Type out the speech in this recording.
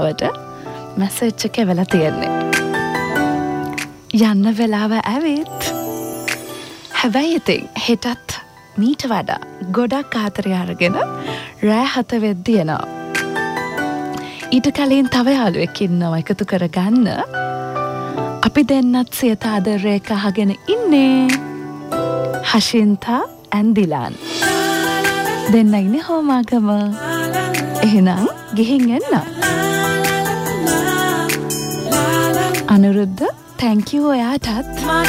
ඔබට මැසේජ් එක වෙලා තියෙන්නේ. යන්න වෙලාව ඇවිත්. හැබැයි ඉතින් හෙටත් මීට වඩා ගොඩක් ආතරය අරගෙන රෑ 7 වෙද්දී එනවා. ඊට කලින් තව යාළුවෙක් ඉන්නවා එකතු කරගන්න. අපි දෙන්නත් සියත ආදරයක අහගෙන ඉන්නේ. හෂින්තා ඇන්දිලාන්. දෙන්න ඉන්නේ හෝමාගම. එහෙනම් ගිහින් එන්න. Anuruddha thank you ඔයාටත්.